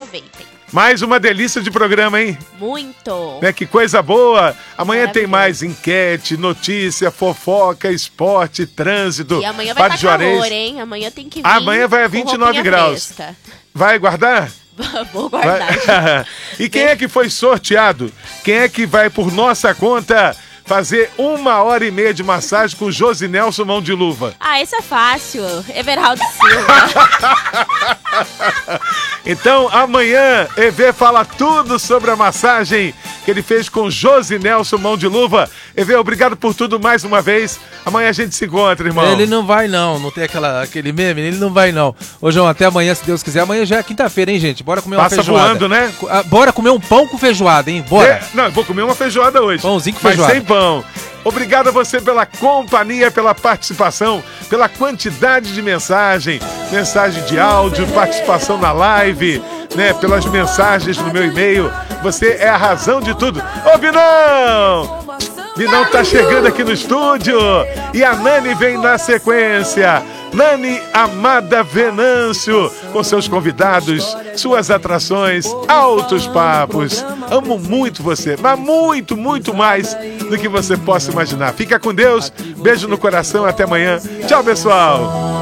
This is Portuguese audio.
aproveitem. Mais uma delícia de programa, hein? Muito. Né? Que coisa boa. Amanhã tem Maravilhoso. mais enquete, notícia, fofoca, esporte, trânsito. E amanhã vai estar calor, Juarez. hein? Amanhã tem que vir. Amanhã vai a com 29 roupinha graus. fresca. Vai guardar? Vou guardar. Vai. E quem é que foi sorteado? Quem é que vai, por nossa conta, fazer 1h30 de massagem com Josinelson Mão de Luva? Ah, esse é fácil. Everaldo Silva. Então, amanhã, EV fala tudo sobre a massagem que ele fez com Josinelson Mão de Luva. EV, obrigado por tudo mais uma vez. Amanhã a gente se encontra, irmão. Ele não vai não tem aquele meme, ele não vai não. Ô João, até amanhã, se Deus quiser. Amanhã já é quinta-feira, hein, gente? Bora comer uma Passa feijoada. voando, né? Bora comer um pão com feijoada, hein? Bora. Não, eu vou comer uma feijoada hoje. Pãozinho com mas feijoada. sem pão. Obrigado a você pela companhia, pela participação, pela quantidade de mensagem de áudio, participação na live, né? Pelas mensagens no meu e-mail. Você é a razão de tudo. Ô, Vinão! Vinão tá chegando aqui no estúdio e a Nani vem na sequência. Nani Amada Venâncio, com seus convidados, suas atrações, altos papos. Amo muito você, mas muito, muito mais do que você possa imaginar. Fica com Deus, beijo no coração, até amanhã. Tchau, pessoal.